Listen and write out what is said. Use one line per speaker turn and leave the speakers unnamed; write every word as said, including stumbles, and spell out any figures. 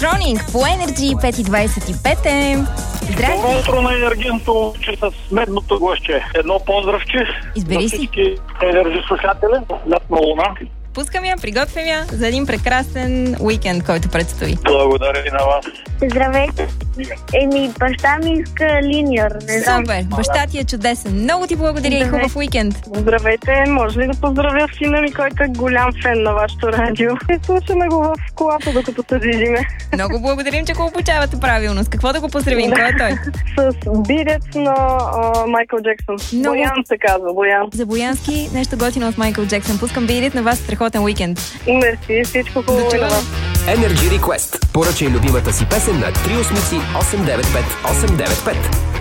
Electronic по Energy пет и двайсет и пет е. Здрасти!
Добро утро на енергийното, че с медното гласче. Едно поздравче
Избери
на
си.
всички енерджи слушатели. Лятна луна.
Пускам я, приготвям я за един прекрасен уикенд, който предстои.
Благодаря и на вас.
Здравейте. Еми, баща ми иска линьор. Не знам.
Супер! Баща ти е чудесен. Много ти благодаря и хубав уикенд.
Здравейте, може ли да поздравя сина ми, който е голям фен на вашето радио? И слушаме го в колата, докато се движиме.
Много благодарим, че го обучавате правилно. С какво да го поздравим? Кой е той?
С бирец на а, Майкъл Джексън.
Много-
Боян се казва, Боян.
За Боянски нещо готино от Майкъл Джексън. Пускам бирит на вас. Страхотен уикенд.
Мерси, всичко хубаво
До
и на
чуване.
вас.
Energy Request. Поръчай любимата си песен на три осмици осем девет пет осем девет пет.